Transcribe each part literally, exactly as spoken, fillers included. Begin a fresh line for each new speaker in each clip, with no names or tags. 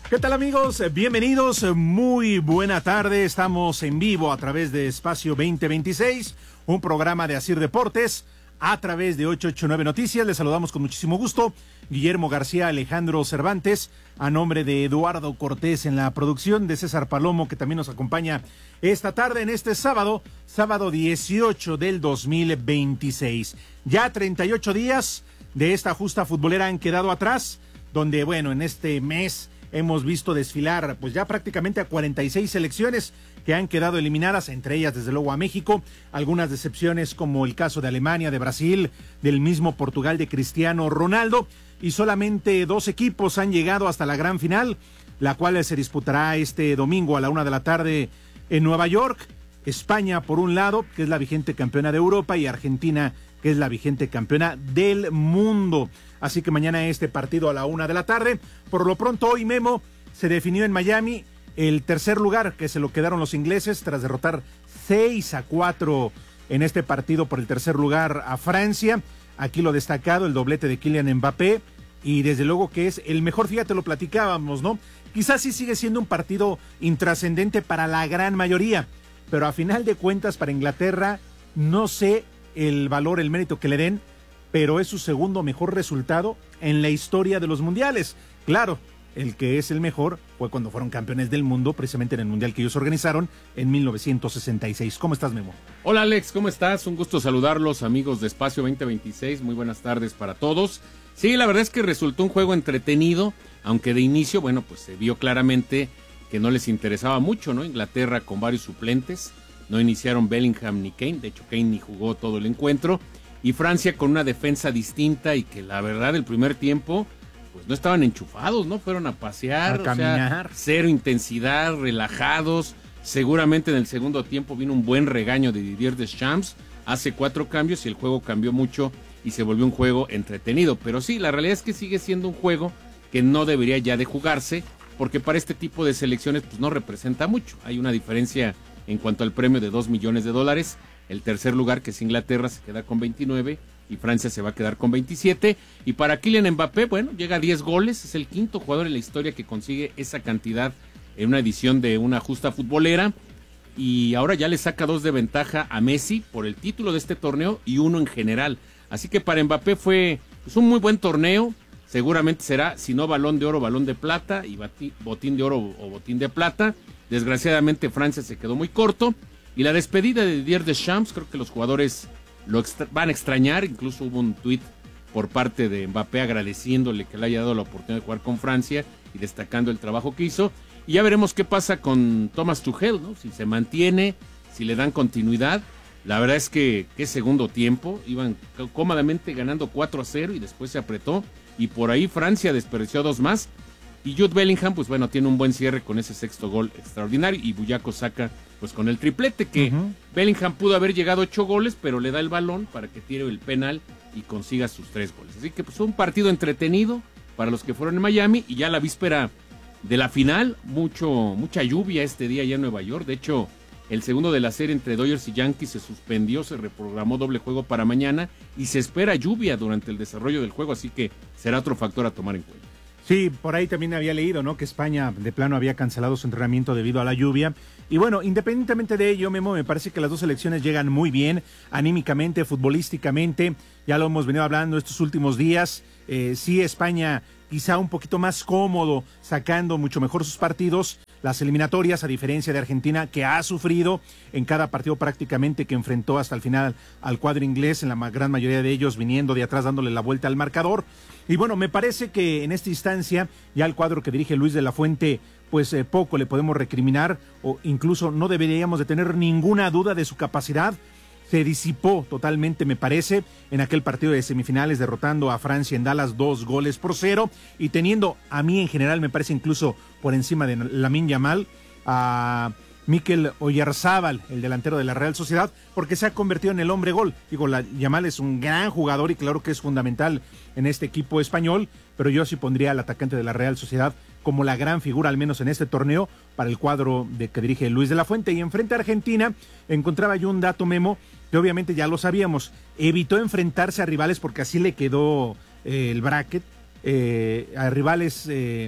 ¿Qué tal, amigos? Bienvenidos, muy buena tarde. Estamos en vivo a través de Espacio veinte veintiséis, un programa de Asir Deportes a través de ochocientos ochenta y nueve Noticias. Les saludamos con muchísimo gusto. Guillermo García, Alejandro Cervantes, a nombre de Eduardo Cortés en la producción, de César Palomo, que también nos acompaña esta tarde en este sábado, sábado dieciocho del dos mil veintiséis. Ya treinta y ocho días de esta justa futbolera han quedado atrás, donde, bueno, en este mes hemos visto desfilar pues ya prácticamente a cuarenta y seis selecciones que han quedado eliminadas, entre ellas desde luego a México, algunas decepciones como el caso de Alemania, de Brasil, del mismo Portugal de Cristiano Ronaldo, y solamente dos equipos han llegado hasta la gran final, la cual se disputará este domingo a la una de la tarde en Nueva York. España por un lado, que es la vigente campeona de Europa, y Argentina, que es la vigente campeona del mundo. Así que mañana este partido a la una de la tarde. Por lo pronto hoy, Memo, se definió en Miami el tercer lugar, que se lo quedaron los ingleses tras derrotar seis a cuatro en este partido por el tercer lugar a Francia. Aquí lo destacado, el doblete de Kylian Mbappé, y desde luego que es el mejor, fíjate, lo platicábamos, ¿no? Quizás sí sigue siendo un partido intrascendente para la gran mayoría, pero a final de cuentas para Inglaterra no sé el valor, el mérito que le den, pero es su segundo mejor resultado en la historia de los mundiales. Claro, el que es el mejor fue cuando fueron campeones del mundo, precisamente en el mundial que ellos organizaron en mil novecientos sesenta y seis. ¿Cómo estás, Memo?
Hola, Alex, ¿cómo estás? Un gusto saludarlos, amigos de Espacio veinte veintiséis. Muy buenas tardes para todos. Sí, la verdad es que resultó un juego entretenido, aunque de inicio, bueno, pues se vio claramente que no les interesaba mucho, ¿no? Inglaterra con varios suplentes, no iniciaron Bellingham ni Kane, de hecho Kane ni jugó todo el encuentro, y Francia con una defensa distinta y que la verdad el primer tiempo pues no estaban enchufados, ¿no? Fueron a pasear,
a caminar.
O sea, cero intensidad, relajados. Seguramente en el segundo tiempo vino un buen regaño de Didier Deschamps, hace cuatro cambios y el juego cambió mucho y se volvió un juego entretenido. Pero sí, la realidad es que sigue siendo un juego que no debería ya de jugarse, porque para este tipo de selecciones pues no representa mucho. Hay una diferencia en cuanto al premio de dos millones de dólares. El tercer lugar, que es Inglaterra, se queda con veintinueve y Francia se va a quedar con veintisiete. Y para Kylian Mbappé, bueno, llega a diez goles, es el quinto jugador en la historia que consigue esa cantidad en una edición de una justa futbolera. Y ahora ya le saca dos de ventaja a Messi por el título de este torneo y uno en general. Así que para Mbappé fue pues, un muy buen torneo. Seguramente será, si no balón de oro, balón de plata, y botín de oro o botín de plata. Desgraciadamente Francia se quedó muy corto. Y la despedida de Didier Deschamps, creo que los jugadores lo extra- van a extrañar. Incluso hubo un tuit por parte de Mbappé agradeciéndole que le haya dado la oportunidad de jugar con Francia y destacando el trabajo que hizo. Y ya veremos qué pasa con Thomas Tuchel, ¿no? Si se mantiene, si le dan continuidad. La verdad es que qué segundo tiempo, iban cómodamente ganando cuatro a cero y después se apretó. Y por ahí Francia desperdició dos más. Y Jude Bellingham, pues bueno, tiene un buen cierre con ese sexto gol extraordinario. Y Bukayo Saka, pues con el triplete, que uh-huh. Bellingham pudo haber llegado a ocho goles, pero le da el balón para que tire el penal y consiga sus tres goles. Así que pues un partido entretenido para los que fueron en Miami. Y ya la víspera de la final, mucho mucha lluvia este día allá en Nueva York. De hecho, el segundo de la serie entre Dodgers y Yankees se suspendió, se reprogramó doble juego para mañana y se espera lluvia durante el desarrollo del juego, así que será otro factor a tomar en cuenta.
Sí, por ahí también había leído, ¿no? Que España de plano había cancelado su entrenamiento debido a la lluvia. Y bueno, independientemente de ello, Memo, me parece que las dos selecciones llegan muy bien, anímicamente, futbolísticamente. Ya lo hemos venido hablando estos últimos días. Eh, sí, España quizá un poquito más cómodo, sacando mucho mejor sus partidos. Las eliminatorias, a diferencia de Argentina, que ha sufrido en cada partido prácticamente que enfrentó hasta el final al cuadro inglés, en la gran mayoría de ellos viniendo de atrás, dándole la vuelta al marcador. Y bueno, me parece que en esta instancia, ya el cuadro que dirige Luis de la Fuente, pues eh, poco le podemos recriminar, o incluso no deberíamos de tener ninguna duda de su capacidad. Se disipó totalmente, me parece, en aquel partido de semifinales, derrotando a Francia en Dallas dos goles por cero, y teniendo a mí en general, me parece incluso por encima de Lamine Yamal, a Mikel Oyarzabal, el delantero de la Real Sociedad, porque se ha convertido en el hombre gol. Digo, la, Yamal es un gran jugador y claro que es fundamental en este equipo español, pero yo sí pondría al atacante de la Real Sociedad como la gran figura, al menos en este torneo, para el cuadro de que dirige Luis de la Fuente. Y enfrente a Argentina, encontraba yo un dato, Memo, que obviamente ya lo sabíamos, evitó enfrentarse a rivales porque así le quedó eh, el bracket, eh, a rivales eh,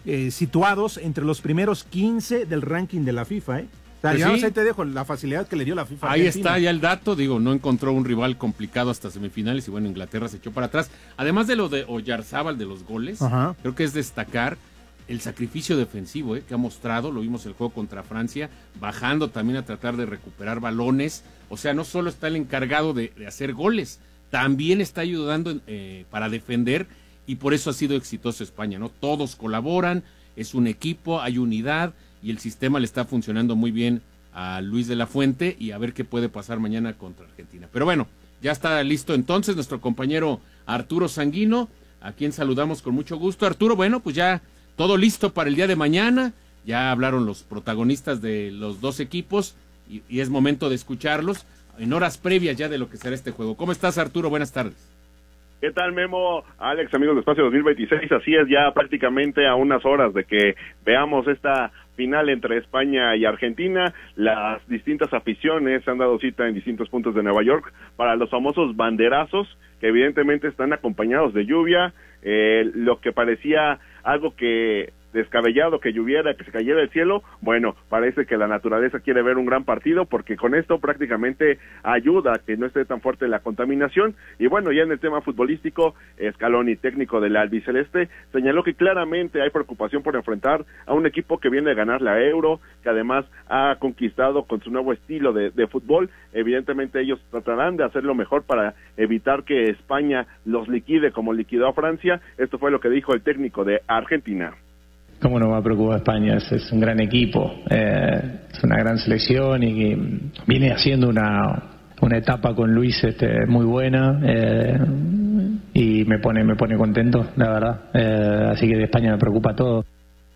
eh, situados entre los primeros quince del ranking de la FIFA, ¿eh? O sea,
Pues
digamos,
sí.
ahí te dejo la facilidad que le dio la FIFA.
Ahí
Argentina.
está ya el dato, digo, no encontró un rival complicado hasta semifinales y bueno, Inglaterra se echó para atrás. Además de lo de Oyarzábal de los goles,
Ajá.
creo que es destacar el sacrificio defensivo eh, que ha mostrado, lo vimos el juego contra Francia, bajando también a tratar de recuperar balones, o sea, no solo está el encargado de, de hacer goles, también está ayudando eh, para defender y por eso ha sido exitoso España, ¿no? Todos colaboran, es un equipo, hay unidad y el sistema le está funcionando muy bien a Luis de la Fuente y a ver qué puede pasar mañana contra Argentina. Pero bueno, ya está listo entonces nuestro compañero Arturo Sanguino, a quien saludamos con mucho gusto. Arturo, bueno, pues ya todo listo para el día de mañana, ya hablaron los protagonistas de los dos equipos y, y es momento de escucharlos en horas previas ya de lo que será este juego. ¿Cómo estás, Arturo? Buenas tardes.
¿Qué tal, Memo? Alex, amigos de Espacio dos mil veintiséis, así es, ya prácticamente a unas horas de que veamos esta final entre España y Argentina. Las distintas aficiones se han dado cita en distintos puntos de Nueva York para los famosos banderazos, que evidentemente están acompañados de lluvia, eh, lo que parecía algo que descabellado que lloviera, que se cayera el cielo, bueno, parece que la naturaleza quiere ver un gran partido porque con esto prácticamente ayuda a que no esté tan fuerte la contaminación. Y bueno, ya en el tema futbolístico, Scaloni, técnico del albiceleste, señaló que claramente hay preocupación por enfrentar a un equipo que viene a ganar la Euro, que además ha conquistado con su nuevo estilo de, de fútbol. Evidentemente ellos tratarán de hacer lo mejor para evitar que España los liquide como liquidó a Francia. Esto fue lo que dijo el técnico de Argentina.
¿Cómo no va a preocupar España? Es, es un gran equipo, eh, es una gran selección y que viene haciendo una, una etapa con Luis este, muy buena eh, y me pone me pone contento, la verdad. Eh, así que de España me preocupa todo.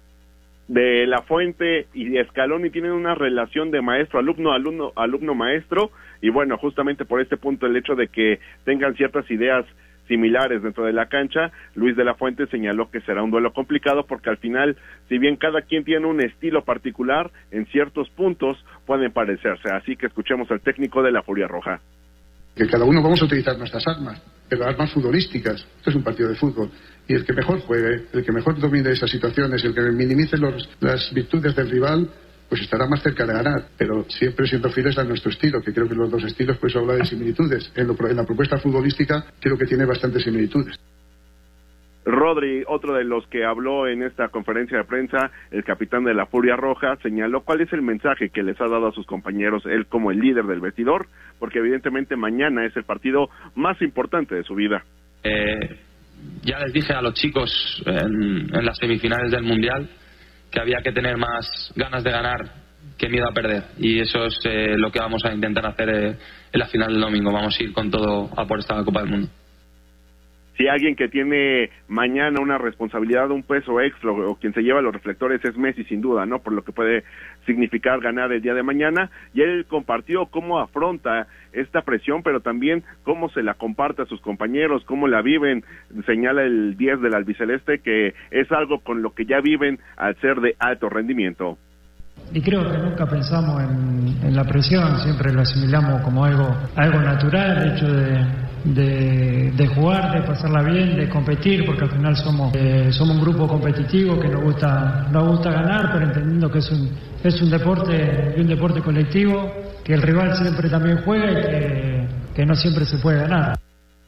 De la Fuente y de Scaloni tienen una relación de maestro-alumno, alumno, alumno-maestro, y bueno, justamente por este punto el hecho de que tengan ciertas ideas similares dentro de la cancha, Luis de la Fuente señaló que será un duelo complicado porque al final, si bien cada quien tiene un estilo particular, en ciertos puntos pueden parecerse, así que escuchemos al técnico de la Furia Roja.
Que cada uno vamos a utilizar nuestras armas, pero armas futbolísticas. Esto es un partido de fútbol y el que mejor juegue, el que mejor domine esas situaciones, el que minimice los, las virtudes del rival, pues estará más cerca de ganar, pero siempre siendo fieles a nuestro estilo, que creo que los dos estilos, pues habla de similitudes. En, lo, en la propuesta futbolística creo que tiene bastantes similitudes.
Rodri, otro de los que habló en esta conferencia de prensa, el capitán de la Furia Roja, señaló cuál es el mensaje que les ha dado a sus compañeros, él como el líder del vestidor, porque evidentemente mañana es el partido más importante de su vida.
Eh, ya les dije a los chicos en, en las semifinales del Mundial que había que tener más ganas de ganar que miedo a perder, y eso es eh, lo que vamos a intentar hacer eh, en la final del domingo. Vamos a ir con todo a por esta Copa del Mundo.
Si alguien que tiene mañana una responsabilidad, un peso extra, o quien se lleva los reflectores es Messi sin duda, ¿no? Por lo que puede significar ganar el día de mañana, y él compartió cómo afronta esta presión, pero también cómo se la comparte a sus compañeros, cómo la viven. Señala el diez del albiceleste que es algo con lo que ya viven al ser de alto rendimiento.
Y creo que nunca pensamos en, en la presión, siempre lo asimilamos como algo algo natural, el hecho de, de, de jugar, de pasarla bien, de competir, porque al final somos eh, somos un grupo competitivo que nos gusta nos gusta ganar, pero entendiendo que es un es un deporte un deporte colectivo, que el rival siempre también juega y que, que no siempre se puede ganar.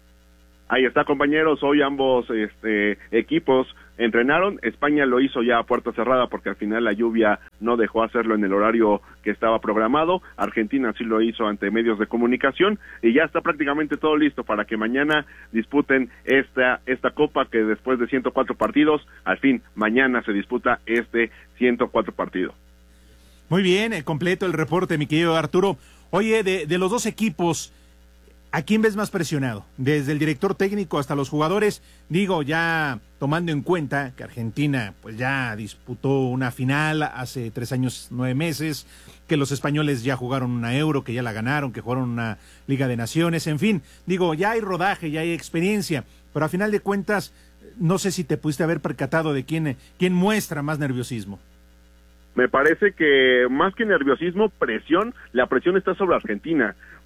Ahí está, compañeros, hoy ambos este, equipos entrenaron. España lo hizo ya a puerta cerrada porque al final la lluvia no dejó hacerlo en el horario que estaba programado. Argentina sí lo hizo ante medios de comunicación y ya está prácticamente todo listo para que mañana disputen esta esta copa, que después de ciento cuatro partidos, al fin mañana se disputa este ciento cuatro partido.
Muy bien, eh, completo el reporte, mi querido Arturo. Oye, de, de los dos equipos, ¿a quién ves más presionado? Desde el director técnico hasta los jugadores, digo, ya tomando en cuenta que Argentina pues ya disputó una final hace tres años, nueve meses, que los españoles ya jugaron una Euro, que ya la ganaron, que jugaron una Liga de Naciones, en fin, digo, ya hay rodaje, ya hay experiencia, pero a final de cuentas, no sé si te pudiste haber percatado de quién, quién muestra más nerviosismo.
Me parece que más que nerviosismo, presión, la presión está sobre Argentina,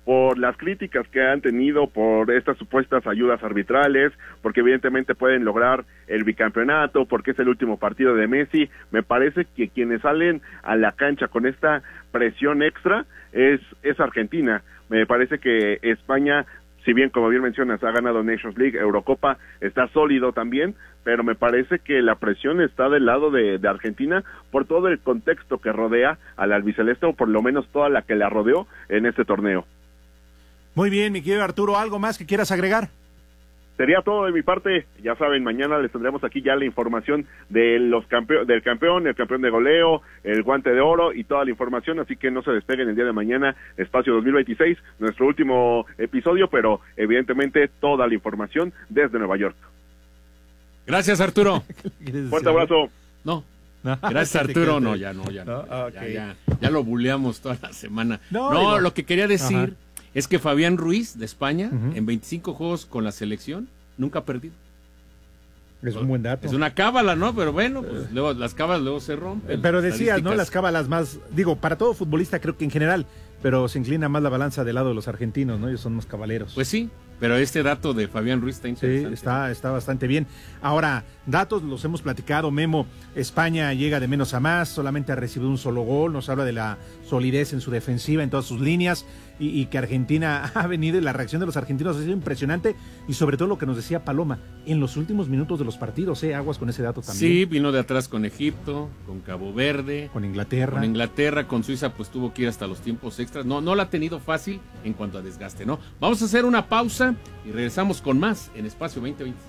por las críticas que han tenido por estas supuestas ayudas arbitrales, porque evidentemente pueden lograr el bicampeonato, porque es el último partido de Messi. Me parece que quienes salen a la cancha con esta presión extra es, es Argentina. Me parece que España, si bien, como bien mencionas, ha ganado Nations League, Eurocopa, está sólido también, pero me parece que la presión está del lado de, de Argentina por todo el contexto que rodea al albiceleste, o por lo menos toda la que la rodeó en este torneo.
Muy bien, mi querido Arturo, ¿algo más que quieras agregar?
Sería todo de mi parte. Ya saben, mañana les tendremos aquí ya la información de los campe- del campeón, el campeón de goleo, el guante de oro y toda la información, así que no se despeguen el día de mañana, Espacio dos mil veintiséis, nuestro último episodio, pero evidentemente toda la información desde Nueva York.
Gracias, Arturo.
Fuerte abrazo.
No. Gracias, Arturo. No, ya no, ya no.
no okay.
ya, ya, ya lo buleamos toda la semana. No, no
digo,
lo que quería decir
ajá.
es que Fabián Ruiz, de España,
uh-huh.
en veinticinco juegos con la selección, nunca ha perdido.
Es un buen dato.
Es una cábala, ¿no? Pero bueno, pues luego las cábalas luego se rompen.
Pero decías, ¿no? Las cábalas más, digo, para todo futbolista creo que en general, pero se inclina más la balanza del lado de los argentinos, ¿no? Ellos son más cabaleros.
Pues sí, pero este dato de Fabián Ruiz está interesante.
Sí, está, está bastante bien. Ahora, datos los hemos platicado, Memo. España llega de menos a más, solamente ha recibido un solo gol, nos habla de la solidez en su defensiva, en todas sus líneas, y, y que Argentina ha venido, y la reacción de los argentinos ha sido impresionante, y sobre todo lo que nos decía Paloma, en los últimos minutos de los partidos, ¿eh? Aguas con ese dato también.
Sí, vino de atrás con Egipto, con Cabo Verde,
con Inglaterra.
Con Inglaterra, con Suiza, pues tuvo que ir hasta los tiempos extras. No, no la ha tenido fácil en cuanto a desgaste, ¿no? Vamos a hacer una pausa y regresamos con más en Espacio veinte veinte.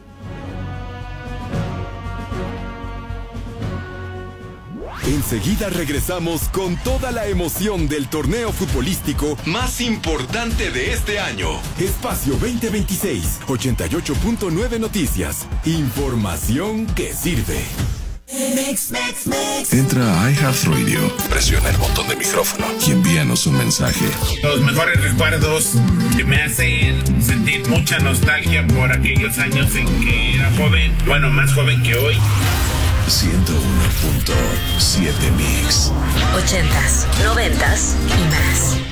Enseguida regresamos con toda la emoción del torneo futbolístico más importante de este año. Espacio veinte veintiséis, ochenta y ocho punto nueve Noticias. Información que sirve.
Mix, mix, mix.
Entra a iHeartRadio, presiona el botón de micrófono y envíanos un mensaje.
Los mejores recuerdos que me hacen sentir mucha nostalgia por aquellos años en que era joven, bueno, más joven que hoy.
ciento uno punto siete Mix.
Ochentas, noventas y más.